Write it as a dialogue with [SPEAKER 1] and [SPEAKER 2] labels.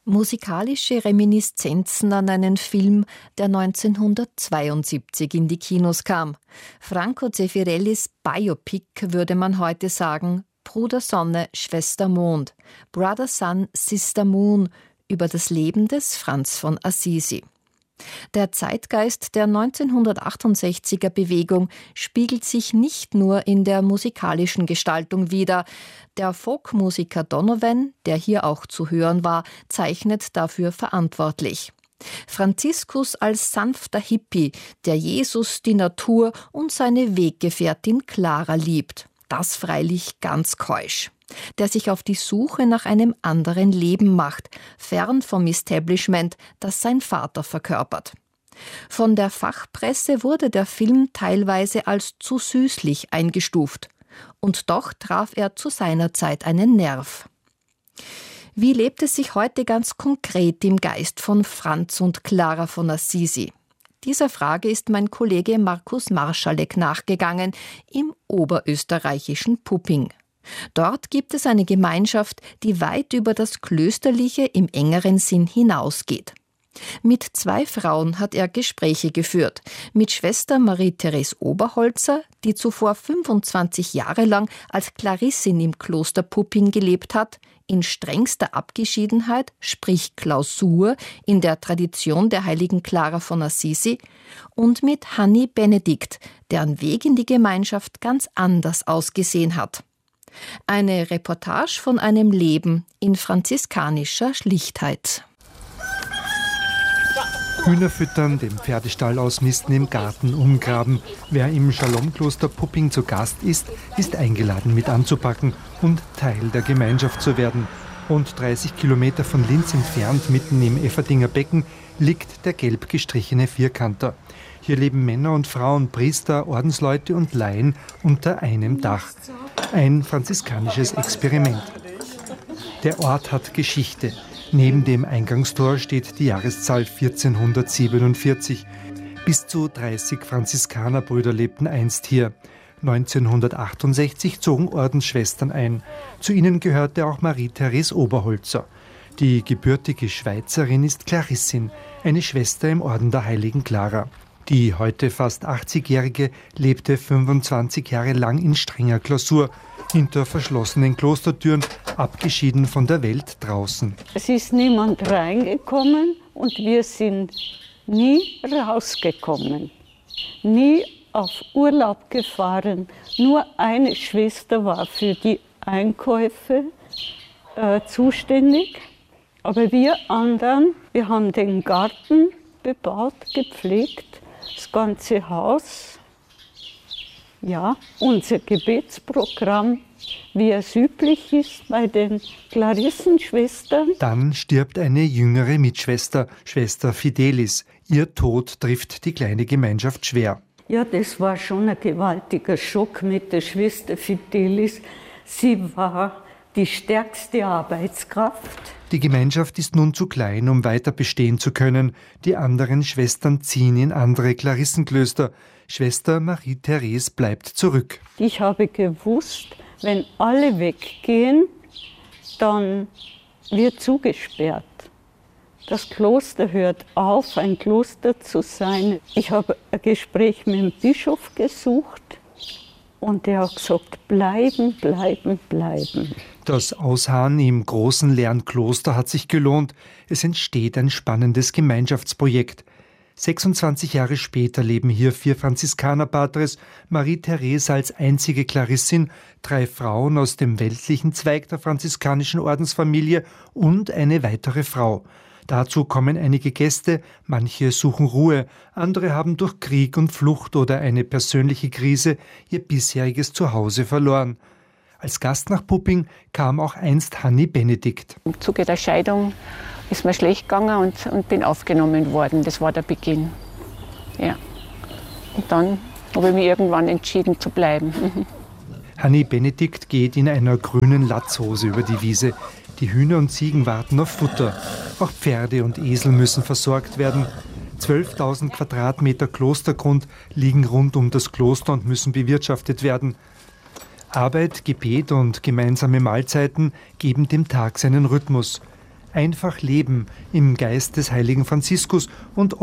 [SPEAKER 1] Musikalische Reminiszenzen an einen Film, der 1972 in die Kinos kam. Franco Zeffirellis Biopic würde man heute sagen, Bruder Sonne, Schwester Mond, Brother Sun, Sister Moon, über das Leben des Franz von Assisi. Der Zeitgeist der 1968er Bewegung spiegelt sich nicht nur in der musikalischen Gestaltung wider. Der Folkmusiker Donovan, der hier auch zu hören war, zeichnet dafür verantwortlich. Franziskus als sanfter Hippie, der Jesus, die Natur und seine Weggefährtin Clara liebt. Das freilich ganz keusch. Der sich auf die Suche nach einem anderen Leben macht, fern vom Establishment, das sein Vater verkörpert. Von der Fachpresse wurde der Film teilweise als zu süßlich eingestuft. Und doch traf er zu seiner Zeit einen Nerv. Wie lebt es sich heute ganz konkret im Geist von Franz und Clara von Assisi? Dieser Frage ist mein Kollege Markus Marschalek nachgegangen im oberösterreichischen Pupping. Dort gibt es eine Gemeinschaft, die weit über das Klösterliche im engeren Sinn hinausgeht. Mit 2 Frauen hat er Gespräche geführt. Mit Schwester Marie-Therese Oberholzer, die zuvor 25 Jahre lang als Klarissin im Kloster Pupping gelebt hat, in strengster Abgeschiedenheit, sprich Klausur, in der Tradition der heiligen Clara von Assisi, und mit Hanni Benedikt, deren Weg in die Gemeinschaft ganz anders ausgesehen hat. Eine Reportage von einem Leben in franziskanischer Schlichtheit.
[SPEAKER 2] Hühner füttern, den Pferdestall ausmisten, im Garten umgraben. Wer im Shalom-Kloster Pupping zu Gast ist, ist eingeladen mit anzupacken und Teil der Gemeinschaft zu werden. Rund 30 Kilometer von Linz entfernt, mitten im Efferdinger Becken, liegt der gelb gestrichene Vierkanter. Hier leben Männer und Frauen, Priester, Ordensleute und Laien unter einem Dach. Ein franziskanisches Experiment. Der Ort hat Geschichte. Neben dem Eingangstor steht die Jahreszahl 1447. Bis zu 30 Franziskanerbrüder lebten einst hier. 1968 zogen Ordensschwestern ein. Zu ihnen gehörte auch Marie-Therese Oberholzer. Die gebürtige Schweizerin ist Klarissin, eine Schwester im Orden der heiligen Clara. Die heute fast 80-Jährige lebte 25 Jahre lang in strenger Klausur, hinter verschlossenen Klostertüren, abgeschieden von der Welt draußen.
[SPEAKER 3] Es ist niemand reingekommen und wir sind nie rausgekommen. Nie auf Urlaub gefahren. Nur eine Schwester war für die Einkäufe zuständig. Aber wir anderen, wir haben den Garten bebaut, gepflegt, das ganze Haus. Ja, unser Gebetsprogramm, wie es üblich ist bei den Klarissenschwestern.
[SPEAKER 2] Dann stirbt eine jüngere Mitschwester, Schwester Fidelis. Ihr Tod trifft die kleine Gemeinschaft schwer.
[SPEAKER 3] Ja, das war schon ein gewaltiger Schock mit der Schwester Fidelis. Sie war die stärkste Arbeitskraft.
[SPEAKER 2] Die Gemeinschaft ist nun zu klein, um weiter bestehen zu können. Die anderen Schwestern ziehen in andere Klarissenklöster. Schwester Marie-Therese bleibt zurück.
[SPEAKER 3] Ich habe gewusst, wenn alle weggehen, dann wird zugesperrt. Das Kloster hört auf, ein Kloster zu sein. Ich habe ein Gespräch mit dem Bischof gesucht und der hat gesagt, bleiben, bleiben, bleiben.
[SPEAKER 2] Das Ausharren im großen leeren Kloster hat sich gelohnt. Es entsteht ein spannendes Gemeinschaftsprojekt. 26 Jahre später leben hier 4 Franziskanerpatres, Marie-Therese als einzige Klarissin, 3 Frauen aus dem weltlichen Zweig der franziskanischen Ordensfamilie und eine weitere Frau. Dazu kommen einige Gäste, manche suchen Ruhe, andere haben durch Krieg und Flucht oder eine persönliche Krise ihr bisheriges Zuhause verloren. Als Gast nach Pupping kam auch einst Hanni Benedikt.
[SPEAKER 4] Im Zuge der Scheidung ist mir schlecht gegangen und bin aufgenommen worden. Das war der Beginn. Ja. Und dann habe ich mich irgendwann entschieden zu bleiben.
[SPEAKER 2] Hanni Benedikt geht in einer grünen Latzhose über die Wiese. Die Hühner und Ziegen warten auf Futter. Auch Pferde und Esel müssen versorgt werden. 12.000 Quadratmeter Klostergrund liegen rund um das Kloster und müssen bewirtschaftet werden. Arbeit, Gebet und gemeinsame Mahlzeiten geben dem Tag seinen Rhythmus. einfach leben im Geist des heiligen Franziskus und